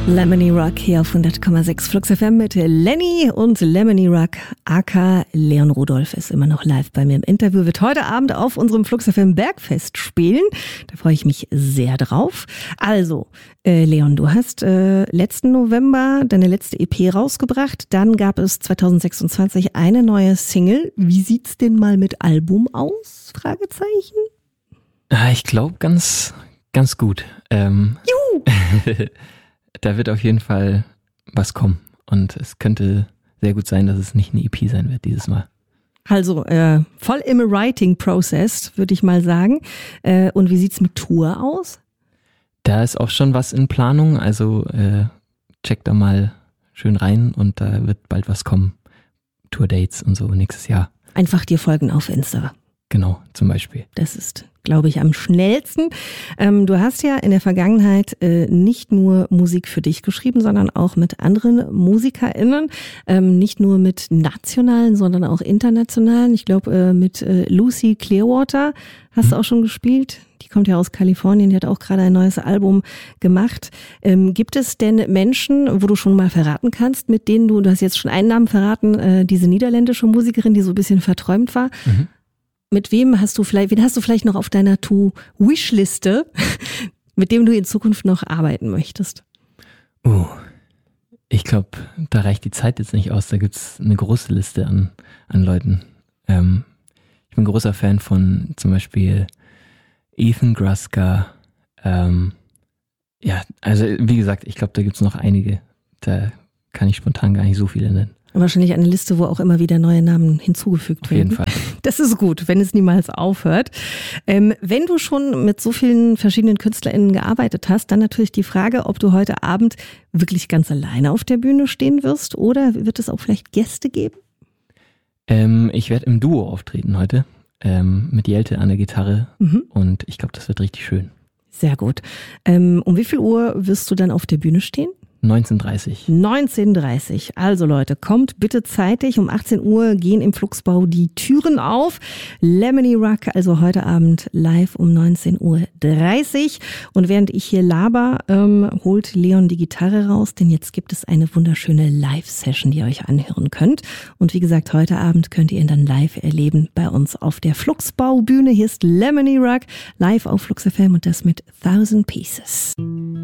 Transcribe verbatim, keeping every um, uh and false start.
Lemony Rock hier auf hundert Komma sechs Flux F M mit Lenny und Lemony Rock, aka Leon Rudolph ist immer noch live bei mir im Interview, wird heute Abend auf unserem Flux F M Bergfest spielen. Da freue ich mich sehr drauf. Also, äh, Leon, du hast äh, letzten November deine letzte E P rausgebracht. Dann gab es zwanzig sechsundzwanzig eine neue Single. Wie sieht's denn mal mit Album aus? Fragezeichen. Ah, ich glaube ganz, ganz gut. Ähm, Juhu! Da wird auf jeden Fall was kommen. Und es könnte sehr gut sein, dass es nicht eine E P sein wird dieses Mal. Also äh, voll im Writing-Process, würde ich mal sagen. Äh, und wie sieht's mit Tour aus? Da ist auch schon was in Planung. Also äh, check da mal schön rein und da wird bald was kommen. Tour-Dates und so nächstes Jahr. Einfach dir folgen auf Insta. Genau, zum Beispiel. Das ist, glaube ich, am schnellsten. Ähm, du hast ja in der Vergangenheit äh, nicht nur Musik für dich geschrieben, sondern auch mit anderen MusikerInnen. Ähm, nicht nur mit nationalen, sondern auch internationalen. Ich glaube, äh, mit äh, Lucy Clearwater hast mhm. du auch schon gespielt. Die kommt ja aus Kalifornien, die hat auch gerade ein neues Album gemacht. Ähm, gibt es denn Menschen, wo du schon mal verraten kannst, mit denen du, du hast jetzt schon einen Namen verraten, äh, diese niederländische Musikerin, die so ein bisschen verträumt war. Mhm. Mit wem hast du vielleicht, wen hast du vielleicht noch auf deiner To-Wish-Liste, mit dem du in Zukunft noch arbeiten möchtest? Oh, ich glaube, da reicht die Zeit jetzt nicht aus. Da gibt's eine große Liste an, an Leuten. Ähm, ich bin ein großer Fan von zum Beispiel Ethan Gruska. Ähm, ja, also wie gesagt, ich glaube, da gibt's noch einige. Da kann ich spontan gar nicht so viele nennen. Wahrscheinlich eine Liste, wo auch immer wieder neue Namen hinzugefügt werden. Auf jeden Fall. Das ist gut, wenn es niemals aufhört. Ähm, wenn du schon mit so vielen verschiedenen KünstlerInnen gearbeitet hast, dann natürlich die Frage, ob du heute Abend wirklich ganz alleine auf der Bühne stehen wirst oder wird es auch vielleicht Gäste geben? Ähm, ich werde im Duo auftreten heute ähm, mit Jelte an der Gitarre mhm. und ich glaube, das wird richtig schön. Sehr gut. Ähm, um wie viel Uhr wirst du dann auf der Bühne stehen? neunzehn Uhr dreißig. neunzehn Uhr dreißig. Also Leute, kommt bitte zeitig. Um achtzehn Uhr gehen im Fluxbau die Türen auf. Lemony Rock, also heute Abend live um neunzehn Uhr dreißig. Und während ich hier laber, ähm, holt Leon die Gitarre raus, denn jetzt gibt es eine wunderschöne Live-Session, die ihr euch anhören könnt. Und wie gesagt, heute Abend könnt ihr ihn dann live erleben bei uns auf der Fluxbau-Bühne. Hier ist Lemony Rock live auf Flux F M und das mit Thousand Pieces.